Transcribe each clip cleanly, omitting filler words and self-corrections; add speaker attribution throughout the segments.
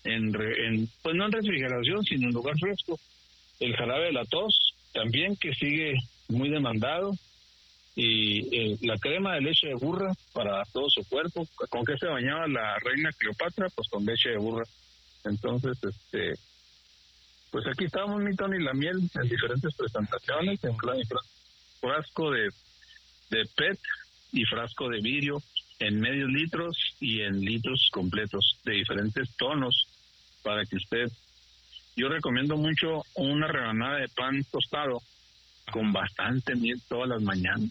Speaker 1: pues no en refrigeración, sino en lugar fresco. El jarabe de la tos también, que sigue muy demandado, y la crema de leche de burra para todo su cuerpo. ¿Con qué se bañaba la reina Cleopatra? Pues con leche de burra. Entonces, pues aquí estamos, mi Tony, la miel en diferentes presentaciones, en frasco de PET y frasco de vidrio, en medios litros y en litros completos, de diferentes tonos, para que yo recomiendo mucho una rebanada de pan tostado con bastante miel todas las mañanas.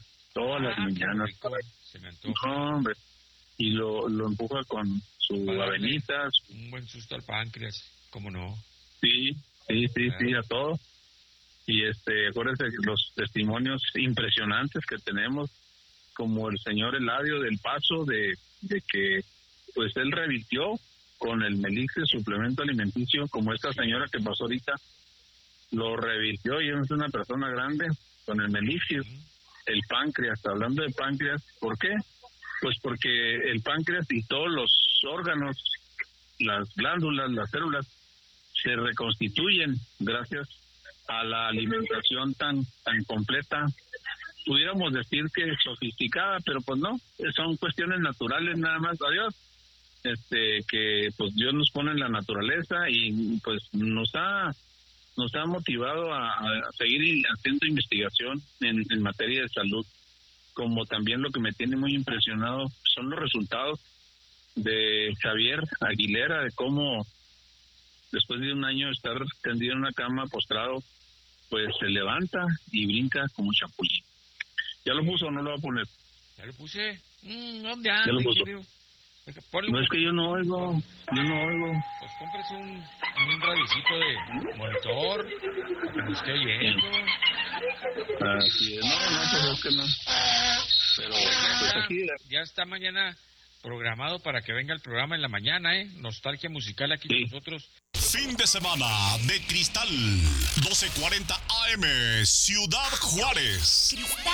Speaker 2: Se me antoja.
Speaker 1: No, hombre. Y lo empuja con su avenita.
Speaker 2: Un buen susto al páncreas, ¿cómo no?
Speaker 1: Sí, a todo. Y acuérdense que los testimonios impresionantes que tenemos, como el señor Eladio del Paso, de que pues él revirtió con el Melixir suplemento alimenticio, como esta señora que pasó ahorita, lo revirtió, y es una persona grande con el Melixir. El páncreas, hablando de páncreas, ¿por qué? Pues porque el páncreas y todos los órganos, las glándulas, las células, se reconstituyen gracias a la alimentación tan completa, pudiéramos decir que sofisticada, pero pues no, son cuestiones naturales nada más. Adiós. Que pues Dios nos pone en la naturaleza, y pues nos ha motivado a seguir haciendo investigación en materia de salud. Como también lo que me tiene muy impresionado son los resultados de Javier Aguilera, de cómo después de un año de estar tendido en una cama, postrado, pues se levanta y brinca como chapulín. ¿Ya lo puso o no lo va a poner?
Speaker 2: Ya lo puse. ¿Dónde anda?
Speaker 1: ¿Ya lo puso? No, es que yo no oigo.
Speaker 2: Pues compres un radicito de monitor para que nos esté oyendo.
Speaker 1: Así es. No, pues es que no. Pero pues aquí
Speaker 2: ya está mañana programado para que venga el programa en la mañana, Nostalgia musical aquí con nosotros.
Speaker 3: Fin de semana de Cristal, 12:40 AM, Ciudad Juárez.